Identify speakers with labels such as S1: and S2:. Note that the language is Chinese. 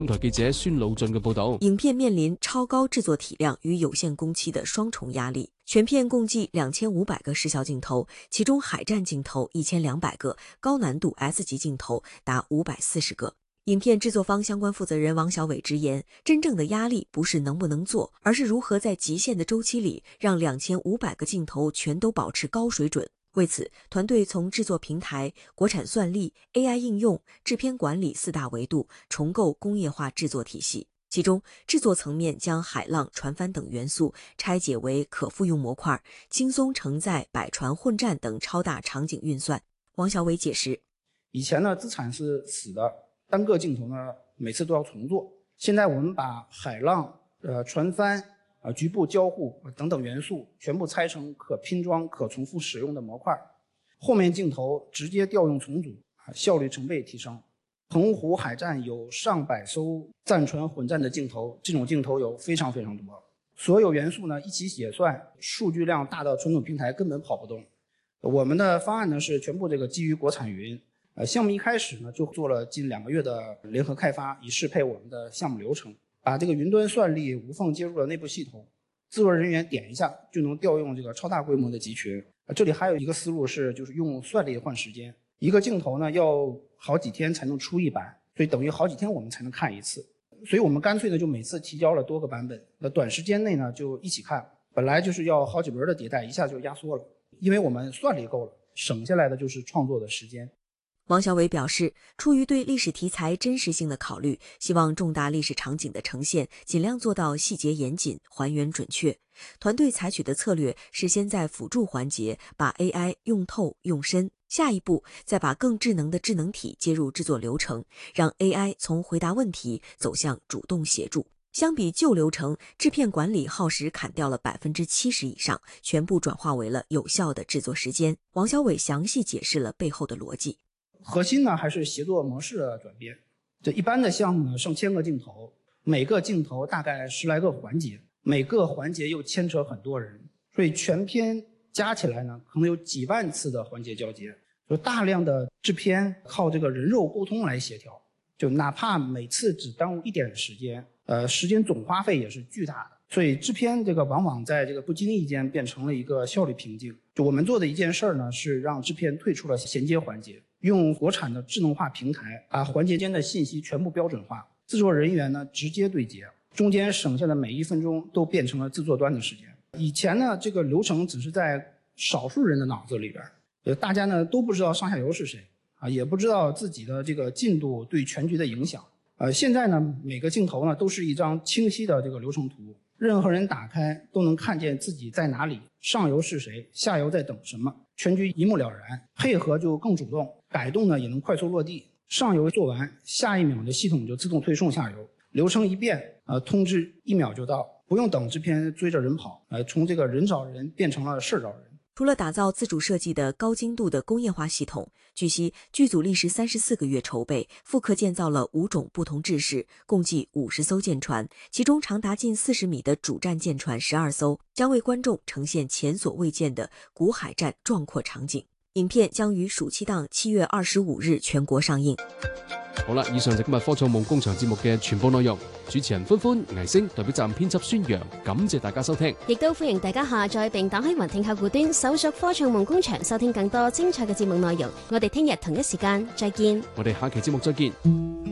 S1: 本台記者孫魯俊嘅報道。
S2: 影片面臨超高製作體量與有限工期的雙重壓力，全片共計2500個視效鏡頭，其中海戰鏡頭1200個，高難度 S 級鏡頭達540個。影片製作方相關負責人王小偉直言，真正的壓力不是能不能做，而是如何在極限的週期裡讓2500個鏡頭全都保持高水準。為此，團隊從製作平台、國產算力、AI 應用、製片管理4大維度重構工業化製作體系。其中，製作層面將海浪、船帆等元素拆解為可複用模塊，輕鬆承載百船混戰等超大場景運算。王小偉解釋：
S3: 以前呢，資產是死的，單個鏡頭呢每次都要重做。現在我們把海浪、船帆、局部交互等等元素全部拆成可拼裝、可重複使用的模塊，後面鏡頭直接調用重組，效率成倍提升。澎湖海戰有上百艘戰船混戰的鏡頭，這種鏡頭有非常非常多。所有元素呢一起寫算，數據量大到傳統平台根本跑不動。我們的方案呢是全部這個基於國產雲。項目一開始呢就做了近2個月的聯合開發，以適配我們的項目流程，把這個雲端算力無縫接入了內部系統，製作人員點一下就能調用這個超大規模的集群。這裡還有一個思路是，就是用算力換時間。一個鏡頭呢要好幾天才能出一版，所以等於好幾天我們才能看一次。所以我們乾脆呢就每次提交了多個版本，那短時間內呢就一起看。本來就是要好幾輪的迭代，一下就壓縮了，因為我們算力夠了，省下來的就是創作的時間。
S2: 王小偉表示，出於對歷史題材真實性的考慮，希望重大歷史場景的呈現盡量做到細節嚴謹，還原準確。團隊採取的策略是先在輔助環節把 AI 用透用深，下一步再把更智能的智能體接入製作流程，讓 AI 從回答問題走向主動協助。相比舊流程，製片管理耗時砍掉了70%以上，全部轉化為了有效的製作時間。王小偉詳細解釋了背後的邏輯。
S3: 核心呢還是協作模式的轉變。這一般的項目呢，上千個鏡頭，每個鏡頭大概10來個環節，每個環節又牽扯很多人，所以全片加起來呢，可能有幾萬次的環節交接，就大量的製片靠這個人肉溝通來協調，就哪怕每次只耽誤一點時間，時間總花費也是巨大的。所以製片這個往往在這個不經意間變成了一個效率瓶頸。就我們做的一件事呢，是讓製片退出了銜接環節，用國產的智能化平台把環節間的信息全部標準化，製作人員呢直接對接，中間省下的每1分鐘都變成了製作端的時間。以前呢，這個流程只是在少數人的腦子裡邊，大家呢都不知道上下游是誰啊，也不知道自己的這個進度對全局的影響。現在呢，每個鏡頭呢都是一張清晰的這個流程圖，任何人打開都能看見自己在哪裡，上游是誰，下游在等什麼，全局一目了然，配合就更主動，改動呢也能快速落地。上游做完，下一秒的系統就自動推送下游，流程一變，通知1秒就到，不用等製片追着人跑，從這個人找人變成了事找人。
S2: 除了打造自主設計的高精度的工業化系統，據悉劇組歷時34個月籌備，複刻建造了5種不同制式，共計50艘艦船，其中長達近40米的主戰艦船12艘，將為觀眾呈現前所未見的古海戰壯闊場景。影片將於暑期檔7月25日全國上映。
S1: 好啦，以上就今日科創夢工場節目嘅全部內容。主持人歡歡、倪星代表站編輯孫陽，感謝大家收聽。
S4: 亦都歡迎大家下載並打開雲聽客戶端，搜索科創夢工場，收聽更多精彩嘅節目內容。我哋聽日同一時間再見。
S1: 我哋下期節目再見。